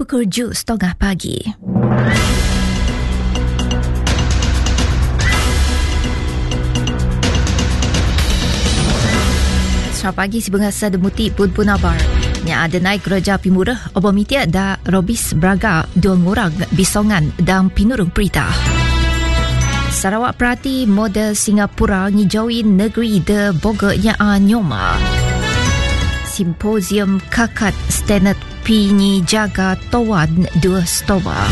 pukul 7.30 pagi. Selamat pagi si bengasa demuti pun abar. Nya ada naik gereja pimurah obomitia da Robis Braga dua ngurang bisongan dan pinurung perita. Sarawak Perhati model Singapura ngijauin negeri de boga nya anyoma. Simposium kakat Stenet Pini Jaga Towan dua stoba.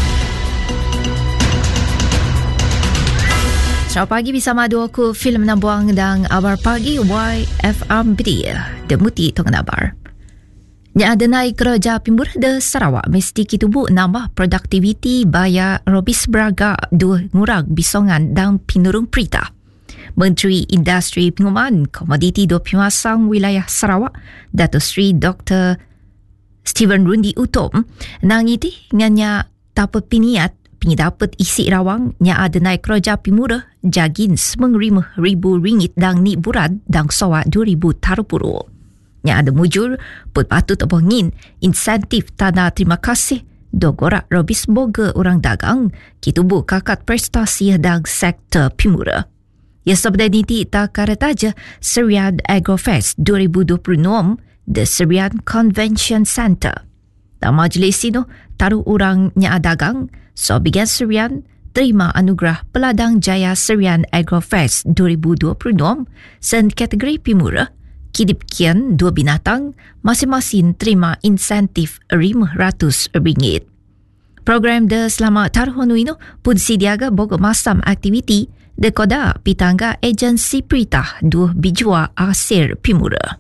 Selamat pagi bersama dua ku filem Nambuang dan abar pagi YFM Bedia demuti tong abar. Nya ada naik kerja pimur de Sarawak mesti kitubu nambah produktiviti baya Robis Braga dua ngurang bisongan dan pinurung perita. Menteri Industri Penguman Komoditi do Pimasang Wilayah Sarawak Datuk Seri Dr. Steven Rundi Utom nang iti nganya dapat piniat dapat isi rawang nya ada naik kerja pimurah jagin RM10,000 dan ni burad dan sawa 2,000 tarupuru. Nya ada mujur put patut abongin insentif tanda terima kasih dogorak Robis boga orang dagang kitubu kakat prestasi dan sektor pimurah. Ya sabda niti tak karataja Serian Agrofest 2026 The Serian Convention Center. Dan majlis itu taruh orang nya dagang so bigan Serian terima anugerah Peladang Jaya Serian Agrofest 2026 sen kategori pimurah. Kidip kian dua binatang masing-masing terima insentif RM500. Program de selama taruhan itu pun sediaga boga masam aktiviti de koda pitangga agensi perintah dua bijua asir pimura.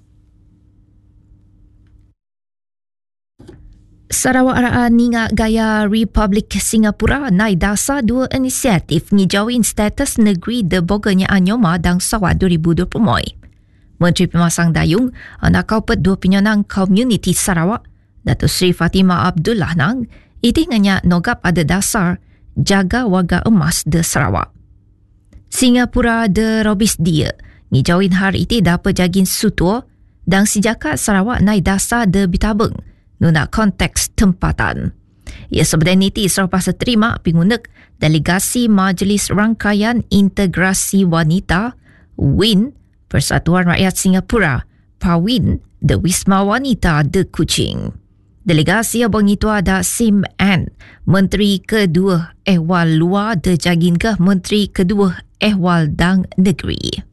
Sarawak Raa Ninga Gaya Republik Singapura naik dasa dua inisiatif ngijauin status negeri de boganya anyoma dan sawa 2020. Menteri Pemasang Dayung anak kaupet dua penyonang komuniti Sarawak Datuk Seri Fatimah Abdullah nang iti nganya nogap ada dasar jaga warga emas de Sarawak. Singapura de Robis dia ngijauin hari iti dapat jagin sutua dan sejaka Sarawak naik dasar de bitabeng nuna konteks tempatan. Ia sebenarnya niti selepas terima pingunek delegasi Majlis Rangkaian Integrasi Wanita WIN Persatuan Rakyat Singapura PAWIN de Wisma Wanita de Kuching. Delegasi abang itu ada Sim Ann, Menteri Kedua Ehwal Luar de Jagingkah Menteri Kedua Ehwal Dang Negeri.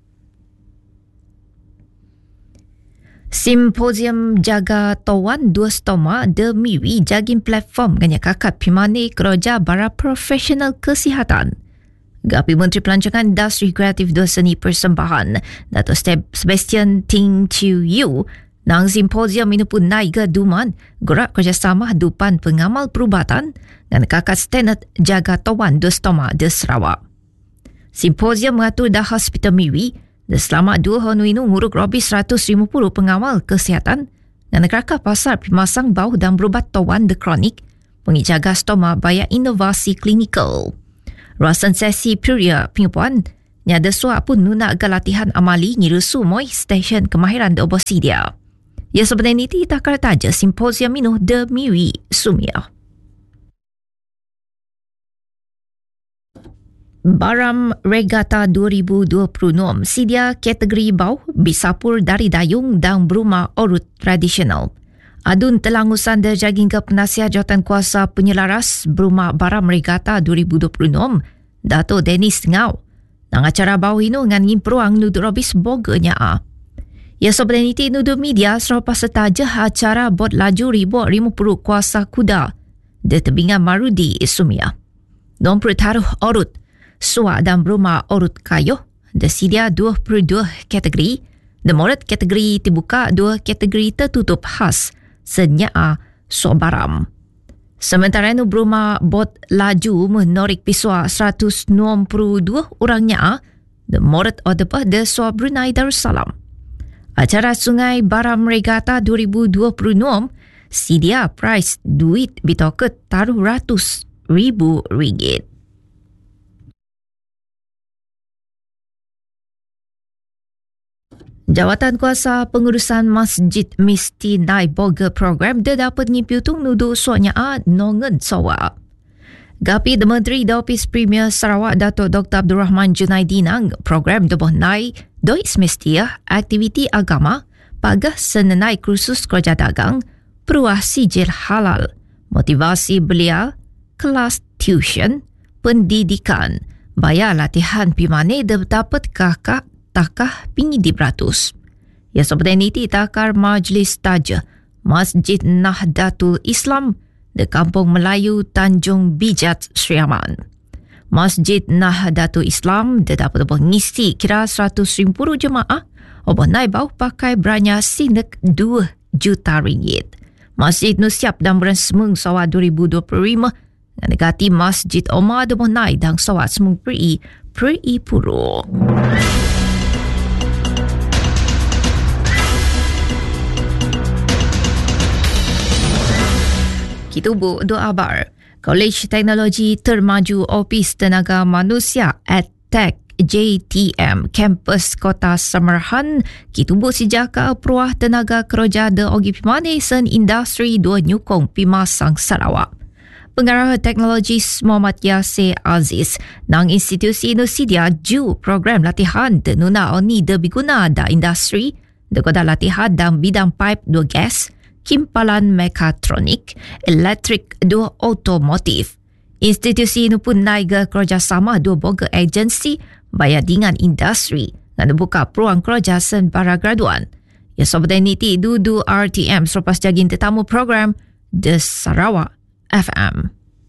Simposium Jaga Tawan Dua Stoma de Miwi jagin platform ganya kakak pimane kerja bara profesional kesihatan. Gapi Menteri Pelancongan Industri Kreatif dan Seni Persembahan Dato' Sebastian Ting Chiu Yu nang simposium ini pun naik ke duman gerak kerjasama dupan pengamal perubatan dan kakak Stenet Jaga Tawan Dua Stoma de Sarawak. Simposium mengatur dah hospital Miwi dan selama 2 tahun ini nguruk lebih 150 pengamal kesihatan dan kakak pasar pemasang bau dan berubat tawan de kronik pengijaga stoma baya inovasi klinikal. Ruasan sesi Puria Pengupuan nyada suap pun nuna latihan amali ngirusu moi stesen kemahiran de obosidia. Ya sebenarnya ini tak kata simposium ini de Miwi Sumia. Baram Regata 2026 sedia kategori bau bisapur dari dayung dan berumah urut tradisional. Adun telangusan de jagingga penasihat jawatan kuasa penyelaras berumah Baram Regata 2026 Dato' Dennis Ngau. Nang acara bau ini ngan ngimperuang nudu Robis boganya a. Ya sebenarnya itu nudu media serupa setaja acara bot laju ribu 50 kuasa kuda de tebingan Marudi Sumia. Nombor taruh urut Suak dan berumah urut kayu de sedia 22 kategori. De morat kategori terbuka 2 kategori tertutup khas senyaa Sobaram. Sementara itu berumah bot laju menorik pisua 192 orangnya de morat odepah de Sua Brunei Darussalam. Acara Sungai Baram Regata 2026 sedia price duit bitoket taruh RM100,000. Jawatan Kuasa Pengurusan Masjid Mesti Naik Boga Program dia dapat ngipiutung nudu suanya nongen sawak. Gapi The Menteri da Ofis Premier Sarawak Datuk Dr. Abdul Rahman Junaidi nang program deboh naik doi semestiah aktiviti agama pagah senenai kursus kerja dagang peruah sijil halal, motivasi belia, kelas tuition, pendidikan, bayar latihan pimane dapat kakak takah pingi di beratus. Ya seperti ini takar Majlis Taja Masjid Nahdlatul Islam di Kampung Melayu Tanjung Bijat Sri Aman. Masjid Nahdlatul Islam dia dapat mengisi kira 150 jemaah oboh naik bau pakai beranya sinek 2 juta ringgit. Masjid nu siap dan bulan Semung Sawat 2025 negati Masjid Omar oboh naik dan Sawat Semung Peri Puro. Kita buat doa bar. Kolej Teknologi Termaju Opis Tenaga Manusia EdTech JTM Kampus Kota Samarahan kita buat sejaka peruah tenaga kerja de ogi pimane sen industri 2 nyukong pimasang Sarawak. Pengarah Teknologi Muhammad Yasir Aziz nang institusi nu sedia ju program latihan de nuna oni de biguna da industri de koda latihan dalam bidang pipe 2 gas, kimpalan mekatronik, elektrik 2 otomotif. Institusi ini pun naik kerjasama 2 boga agensi bayar dengan industri dan buka peluang kerja sen para graduan. Ya sobat NIT dudu RTM selepas jagin tetamu program The Sarawak FM.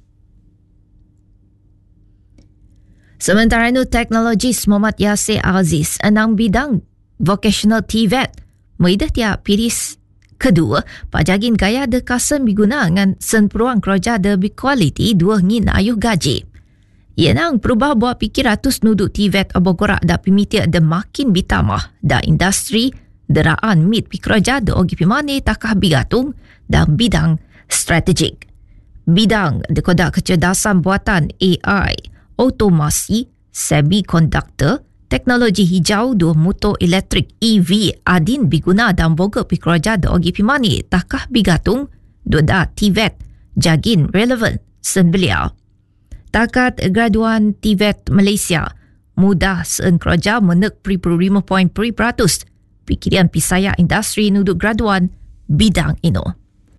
Sementara itu Teknologi Muhammad Yasir Aziz enang bidang vocational TVET muidah tiap piris kedua, pajagin gaya de kasen biguna dengan sen peruang kerja de berkualiti 2 ngin ayuh gaji. Ia nang perubah buat pikir ratus nuduk TVET abogorak da pimitia de makin bitamah da industri deraan mit pikerja de ogi pimane takah bigatung dan bidang strategik. Bidang de kodak kecerdasan buatan AI, otomasi, semiconductor, teknologi hijau 2 motor elektrik EV adin biguna dan boga pikerja de ogi pimani takah bigatung 2 da TVET jagin relevan sen beliau. Takat graduan TVET Malaysia mudah sen kerja menek 5.3% pikiran pisaya industri nuduk graduan bidang ino.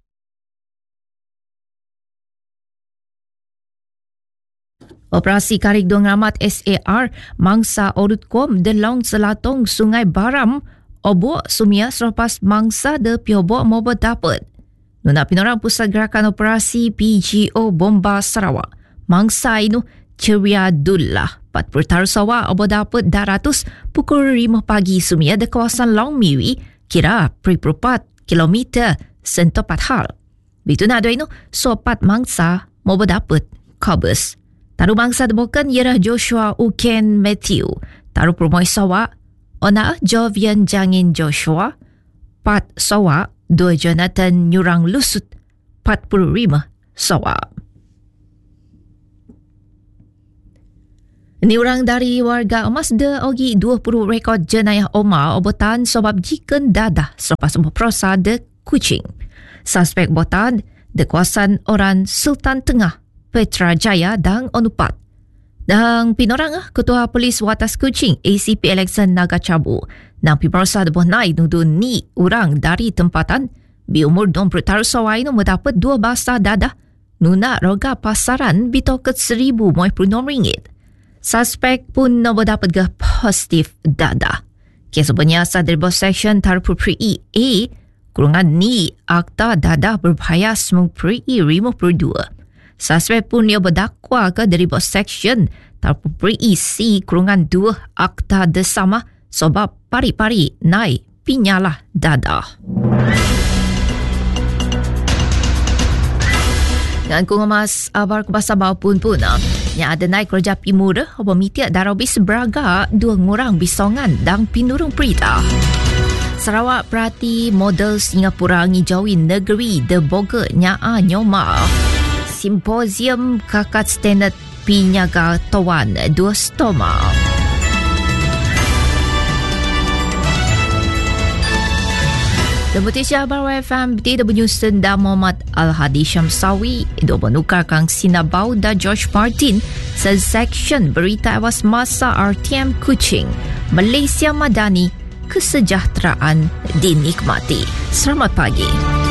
Operasi Karik Dua Ngeramat SAR mangsa Orutkom delong selatong Sungai Baram obok sumia selepas mangsa de piobok mobo dapat. Nuna pinorang Pusat Gerakan Operasi PGO Bomba Sarawak mangsa inu Ceria Dullah 40 tahun Sarawak obok dapat 200 pukul 5 pagi sumia de kawasan Long Miwi kira 4 kilometer sentopat hal. Bitu nak dua inu sopat mangsa mobo dapat kabus. Taruh bangsa debokan ialah Joshua Uken Matthew. Taruh Permoy Sarawak, Ona Jovian Jangin Joshua, Pat Sarawak, 2 Jonathan Nyurang Lusut, 45 Sarawak. Ini orang dari warga emas de ogi 20 rekod jenayah Omar obotan sebab jiken dadah selepas memprosa de Kuching. Suspek botan de kawasan orang Sultan Tengah, Petra Jaya dan Onupat. Dan pinorang Ketua Polis Watas Kuching ACP Alexan Nagacabu dan pimersa deboh naik nudu ni orang dari tempatan biumur 20 tahun sawai nu mendapat 2 basta dadah nuna roga pasaran bitoket RM1,000. Suspek pun nombor dapat ke positif dadah. Kes penyasa dari bos section Tarpu Pri A kurungan ni akta dadah berbahaya semung Pri 52. Suspek pun ia berdakwa ke dari bos section Tarpu Pri C kurungan 2 akta desama sebab pari-pari naik pinyalah dadah. Dan kungamas abar kubasabau pun yang ada naik kerja pimura apa mitiak darabis beraga 2 ngurang bisongan dan pinurung perita. Sarawak perhati model Singapura ngijauin negeri de boga nyaa nyoma. Simposium Kakat Standard Pinyaga Tawan 2 Stoma. Deputi Syabar YFM BTW Senda Muhammad Al-Hadi Syamsawi itu menukar kang Sinabau dan George Martin sa section berita awas masa RTM Kuching. Malaysia Madani, kesejahteraan dinikmati. Selamat pagi.